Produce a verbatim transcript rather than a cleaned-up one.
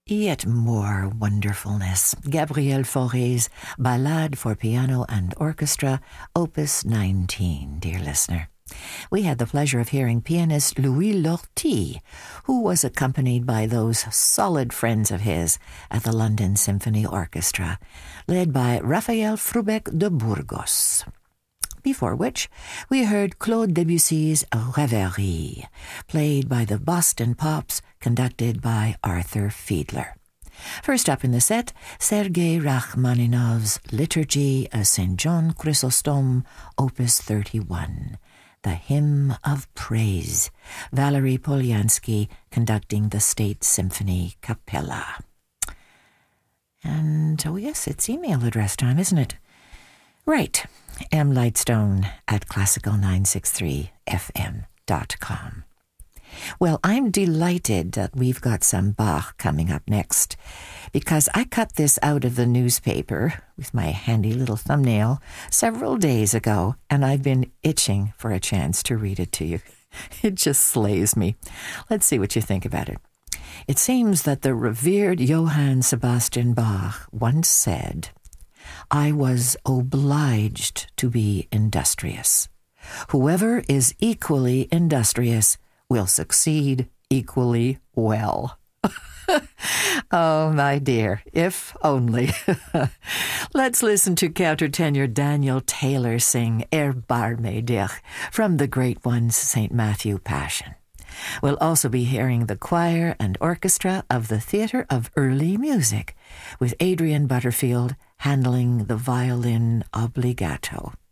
Yet more wonderfulness. Gabriel Fauré's Ballade for Piano and Orchestra, Opus nineteen, dear listener. We had the pleasure of hearing pianist Louis Lortie, who was accompanied by those solid friends of his at the London Symphony Orchestra, led by Raphael Frubec de Burgos. Before which, we heard Claude Debussy's Rêverie, played by the Boston Pops, conducted by Arthur Fiedler. First up in the set, Sergei Rachmaninoff's Liturgy of Saint John Chrysostom, Opus thirty-one, The Hymn of Praise, Valery Polyansky conducting the State Symphony Capella. And, oh yes, it's email address time, isn't it? Right. M. Lightstone at classical nine six three f m dot com. Well, I'm delighted that we've got some Bach coming up next, because I cut this out of the newspaper with my handy little thumbnail several days ago, and I've been itching for a chance to read it to you. It just slays me. Let's see what you think about it. It seems that the revered Johann Sebastian Bach once said, "I was obliged to be industrious. Whoever is equally industrious will succeed equally well." Oh, my dear, if only. Let's listen to countertenor Daniel Taylor sing Erbarme dich from the great one's Saint Matthew Passion. We'll also be hearing the choir and orchestra of the Theatre of Early Music, with Adrian Butterfield handling the violin obbligato.